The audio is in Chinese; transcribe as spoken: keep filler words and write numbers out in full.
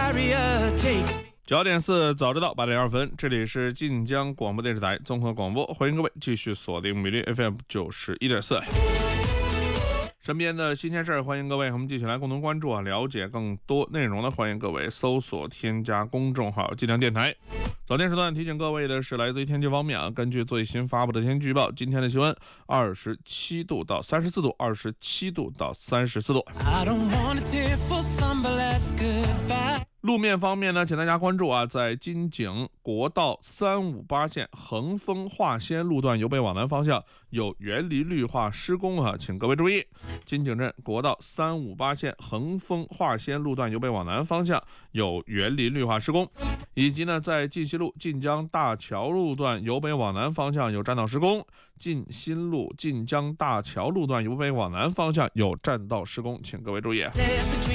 九点四早知道八点二分，这里是晋江广播电视台综合广播，欢迎各位继续锁定米粒 F M 九十一点四。身边的新鲜事儿，欢迎各位，我们继续来共同关注啊，了解更多内容呢，欢迎各位搜索添加公众号晋江电台。早间时段提醒各位的是来自于天气方面啊，根据最新发布的天气预报，今天的气温二十七度到三十四度，二十七度到三十四度。路面方面呢，请大家关注啊，在金井国道三五八线横峰化纤路段由北往南方向有园林绿化施工啊，请各位注意。金井镇国道三五八线横峰化纤路段由北往南方向有园林绿化施工，以及呢，在晋西路晋江大桥路段由北往南方向有占道施工，晋新路晋江大桥路段由北往南方向有占道施工，请各位注意。